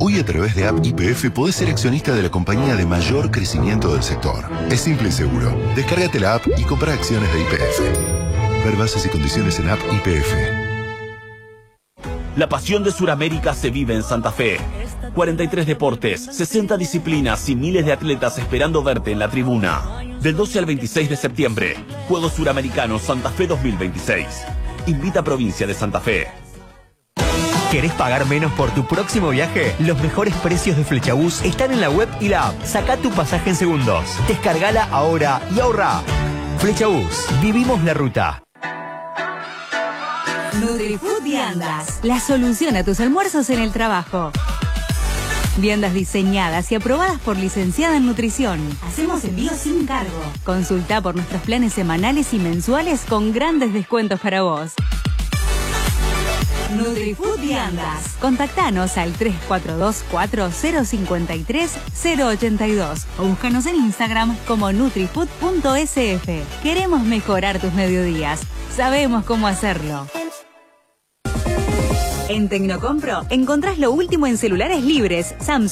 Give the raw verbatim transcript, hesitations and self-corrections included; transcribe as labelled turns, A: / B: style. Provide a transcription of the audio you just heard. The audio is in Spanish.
A: Hoy a través de App Y P F podés ser accionista de la compañía de mayor crecimiento del sector. Es simple y seguro. Descárgate la app y compra acciones de Y P F. Ver bases y condiciones en App Y P F.
B: La pasión de Sudamérica se vive en Santa Fe. cuarenta y tres deportes, sesenta disciplinas y miles de atletas esperando verte en la tribuna. Del doce al veintiséis de septiembre, Juegos Suramericanos Santa Fe dos mil veintiséis. Invita a Provincia de Santa Fe.
C: ¿Querés pagar menos por tu próximo viaje? Los mejores precios de Flechabús están en la web y la app. Sacá tu pasaje en segundos. Descargala ahora y ahorra. Flechabús. Vivimos la ruta.
D: NutriFood Viandas, la solución a tus almuerzos en el trabajo. Viandas diseñadas y aprobadas por licenciada en nutrición. Hacemos envíos sin cargo. Consulta por nuestros planes semanales y mensuales con grandes descuentos para vos. NutriFood Viandas. Contactanos al tres cuatro dos cuatro cero cinco tres cero ocho dos o búscanos en Instagram como nutrifood punto s f. Queremos mejorar tus mediodías. Sabemos cómo hacerlo. En Tecnocompro encontrás lo último en celulares libres, Samsung.